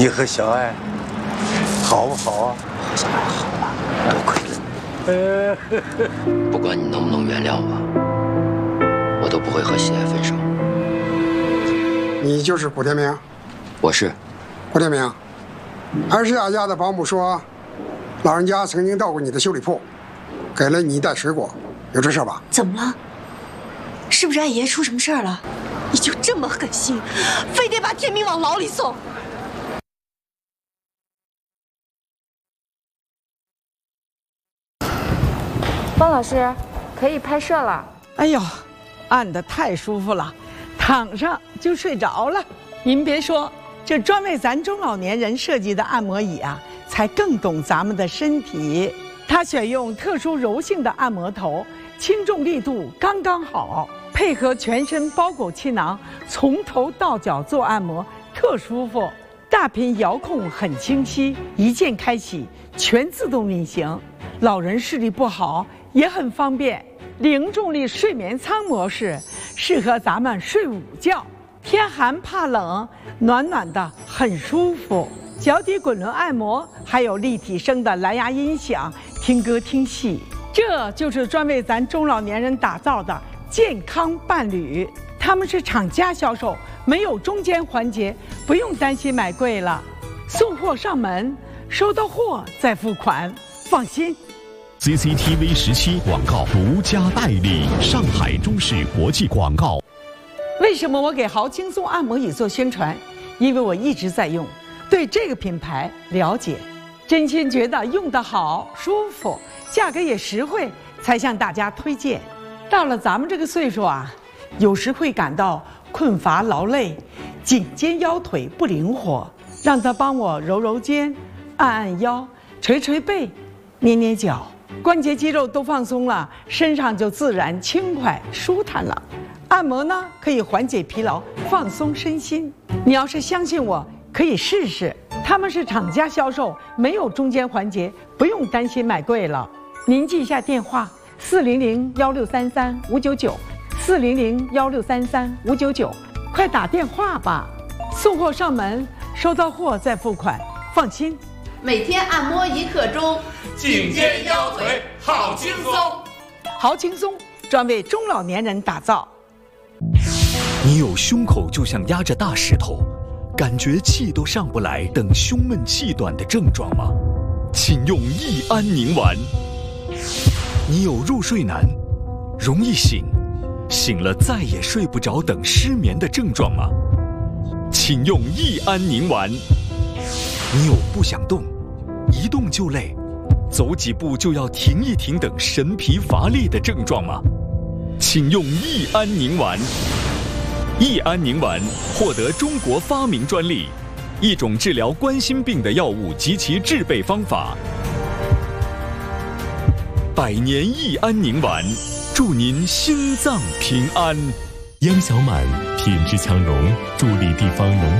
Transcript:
你和小爱好不好啊？ 小爱好了，多亏了你。不管你能不能原谅我，我都不会和喜爱分手。 你就是古天明？ 我是。 古天明，安诗雅家的保姆说，老人家曾经到过你的修理铺，给了你一袋水果，有这事吧？ 怎么了？是不是爱爷出什么事儿了？你就这么狠心，非得把天明往牢里送？ 方老师，可以拍摄了。 哎呦，按得太舒服了，躺上就睡着了。您别说，这专为咱中老年人设计的按摩椅啊，才更懂咱们的身体。它选用特殊柔性的按摩头，轻重力度刚刚好，配合全身包裹气囊，从头到脚做按摩，特舒服。大屏遥控很清晰，一键开启，全自动运行。老人视力不好也很方便。零重力睡眠舱模式适合咱们睡午觉，天寒怕冷，暖暖的很舒服。脚底滚轮按摩，还有立体声的蓝牙音响，听歌听戏。这就是专为咱中老年人打造的健康伴侣。他们是厂家销售，没有中间环节，不用担心买贵了。送货上门，收到货再付款，放心。 CCTV 17广告独家代理，上海中视国际广告。 为什么我给豪轻松按摩椅做宣传？因为我一直在用，对这个品牌了解，真心觉得用得好、舒服，价格也实惠，才向大家推荐。到了咱们这个岁数啊，有时会感到困乏劳累，颈肩腰腿不灵活，让他帮我揉揉肩，按按腰，捶捶背，捏捏脚。关节肌肉都放松了，身上就自然轻快舒坦了。按摩呢，可以缓解疲劳，放松身心。你要是相信我，可以试试。他们是厂家销售，没有中间环节，不用担心买贵了。您记一下电话：400-1633-599，400-1633-599，快打电话吧。送货上门，收到货再付款，放心。 每天按摩1刻钟， 颈肩腰腿好轻松。 好轻松，专为中老年人打造。 你有胸口就像压着大石头，感觉气都上不来等胸闷气短的症状吗？请用益安宁丸。你有入睡难，容易醒，醒了再也睡不着等失眠的症状吗？请用益安宁丸。你有不想动，一动就累，走几步就要停一停等神疲乏力的症状吗？请用益安宁丸。益安宁丸获得中国发明专利，一种治疗冠心病的药物及其制备方法。100年益安宁丸，祝您心脏平安。 央小满品质强融，助力地方农